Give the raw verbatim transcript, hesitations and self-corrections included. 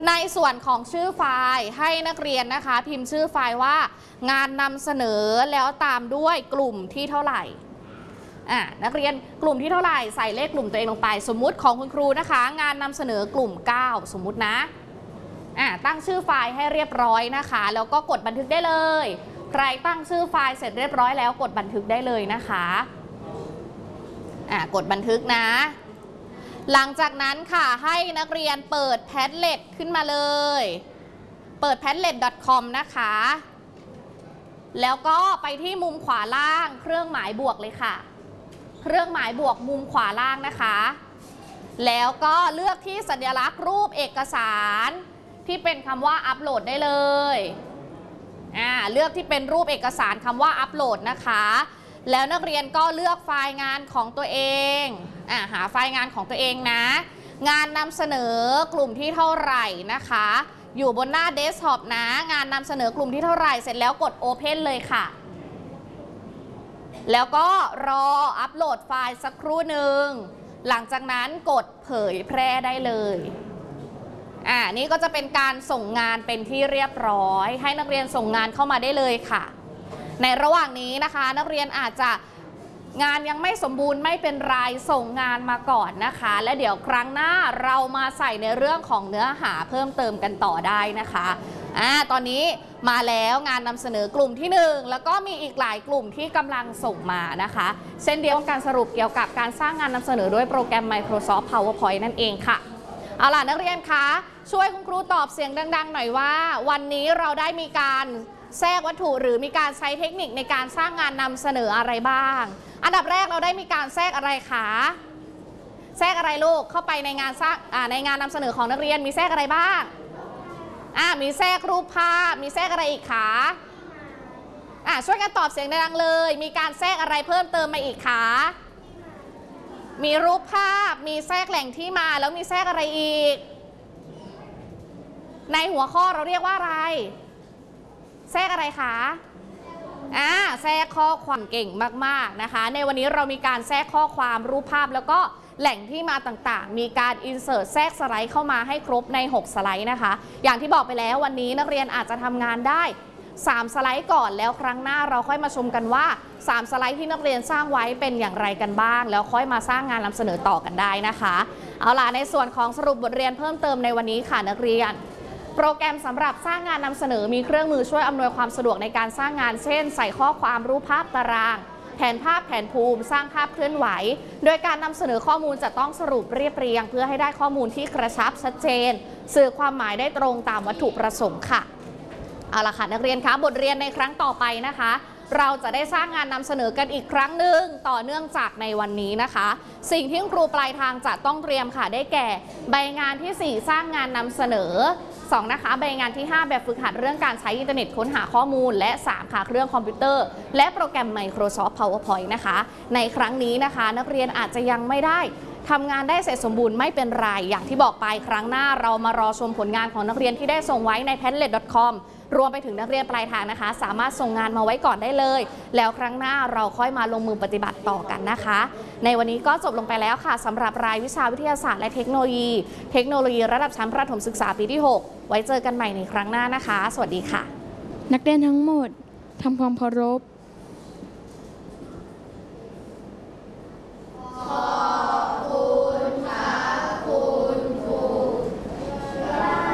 ในส่วนของชื่อไฟล์ให้นักเรียนนะคะพิมพ์ชื่อไฟล์ว่างานนำเสนอแล้วตามด้วยกลุ่มที่เท่าไหร่อ่ะนักเรียนกลุ่มที่เท่าไหร่ใส่เลขกลุ่มตัวเองลงไปสมมุติของคุณครูนะคะงานนำเสนอกลุ่มเก้าสมมุตินะอ่ะตั้งชื่อไฟล์ให้เรียบร้อยนะคะแล้วก็กดบันทึกได้เลยใครตั้งชื่อไฟล์เสร็จเรียบร้อยแล้วกดบันทึกได้เลยนะคะอ่ะกดบันทึกนะหลังจากนั้นค่ะให้นักเรียนเปิด แพดเล็ต ขึ้นมาเลยเปิด แพดเล็ต ดอท คอม นะคะแล้วก็ไปที่มุมขวาล่างเครื่องหมายบวกเลยค่ะเครื่องหมายบวกมุมขวาล่างนะคะแล้วก็เลือกที่สัญลักษณ์รูปเอกสารที่เป็นคำว่าอัปโหลดได้เลยอ่าเลือกที่เป็นรูปเอกสารคำว่าอัปโหลดนะคะแล้วนักเรียนก็เลือกไฟล์งานของตัวเองอ่าหาไฟล์งานของตัวเองนะงานนำเสนอกลุ่มที่เท่าไหร่นะคะอยู่บนหน้าเดสก์ท็อปนะงานนำเสนอกลุ่มที่เท่าไหร่เสร็จแล้วกด Open เลยค่ะแล้วก็รออัปโหลดไฟล์สักครู่หนึ่งหลังจากนั้นกดเผยแพร่ได้เลยอ่านี่ก็จะเป็นการส่งงานเป็นที่เรียบร้อยให้นักเรียนส่งงานเข้ามาได้เลยค่ะในระหว่างนี้นะคะนักเรียนอาจจะงานยังไม่สมบูรณ์ไม่เป็นไรส่งงานมาก่อนนะคะและเดี๋ยวครั้งหน้าเรามาใส่ในเรื่องของเนื้อหาเพิ่มเติมกันต่อได้นะคะอ่าตอนนี้มาแล้วงานนำเสนอกลุ่มที่หนึ่งแล้วก็มีอีกหลายกลุ่มที่กำลังส่งมานะคะเช่นเดียวกันการสรุปเกี่ยวกับการสร้างงานนำเสนอด้วยโปรแกรม Microsoft PowerPoint นั่นเองค่ะเอาล่ะนักเรียนคะช่วยคุณครูตอบเสียงดังๆหน่อยว่าวันนี้เราได้มีการแทรกวัตถุหรือมีการใช้เทคนิคในการสร้างงานนำเสนออะไรบ้างอันดับแรกเราได้มีการแทรกอะไรคะแทรกอะไรลูกเข้าไปในงานสร้างในงานนำเสนอของนักเรียนมีแทรกอะไรบ้างอ่ามีแทรกรูปภาพมีแทรกอะไรอีกคะอ่าช่วยกันตอบเสียงดังๆเลยมีการแทรกอะไรเพิ่มเติมมาอีกคะมีรูปภาพมีแทรกแหล่งที่มาแล้วมีแทรกอะไรอีกในหัวข้อเราเรียกว่าอะไรแทรกอะไรคะอ่าแทรกข้อความเก่งมากๆนะคะในวันนี้เรามีการแทรกข้อความรูปภาพแล้วก็แหล่งที่มาต่างๆมีการอินเสิร์ตแทรกสไลด์เข้ามาให้ครบในหกสไลด์นะคะอย่างที่บอกไปแล้ววันนี้นักเรียนอาจจะทำงานได้สามสไลด์ก่อนแล้วครั้งหน้าเราค่อยมาชมกันว่าสามสไลด์ที่นักเรียนสร้างไว้เป็นอย่างไรกันบ้างแล้วค่อยมาสร้างงานนำเสนอต่อกันได้นะคะเอาล่ะในส่วนของสรุปบทเรียนเพิ่มเติมในวันนี้ค่ะนักเรียนโปรแกรมสำหรับสร้างงานนำเสนอมีเครื่องมือช่วยอำนวยความสะดวกในการสร้างงานเช่นใส่ข้อความรูปภาพตารางแผนภาพแผนภูมิสร้างภาพเคลื่อนไหวโดยการนำเสนอข้อมูลจะต้องสรุปเรียบเรียงเพื่อให้ได้ข้อมูลที่กระชับชัดเจนสื่อความหมายได้ตรงตามวัตถุประสงค์ค่ะเอาล่ะค่ะนักเรียนคะบทเรียนในครั้งต่อไปนะคะเราจะได้สร้างงานนำเสนอกันอีกครั้งหนึ่งต่อเนื่องจากในวันนี้นะคะสิ่งที่ครูปลายทางจะต้องเตรียมค่ะได้แก่ใบงานที่สี่สร้างงานนำเสนอสองนะคะใบงานที่ห้าแบบฝึกหัดเรื่องการใช้อินเทอร์เน็ตค้นหาข้อมูลและสามค่ะเครื่องคอมพิวเตอร์และโปรแกรม Microsoft PowerPoint นะคะในครั้งนี้นะคะนักเรียนอาจจะยังไม่ได้ทำงานได้เสร็จสมบูรณ์ไม่เป็นไรอย่างที่บอกไปครั้งหน้าเรามารอชมผลงานของนักเรียนที่ได้ส่งไว้ใน แพดเล็ต ดอท คอม รวมไปถึงนักเรียนปลายทางนะคะสามารถส่งงานมาไว้ก่อนได้เลยแล้วครั้งหน้าเราค่อยมาลงมือปฏิบัติต่อกันนะคะในวันนี้ก็จบลงไปแล้วค่ะสำหรับรายวิชาวิทยาศาสตร์และเทคโนโลยีเทคโนโลยีระดับชั้นประถมศึกษาปีที่หกไว้เจอกันใหม่ในครั้งหน้านะคะสวัสดีค่ะนักเรียนทั้งหมดทำความเคารพ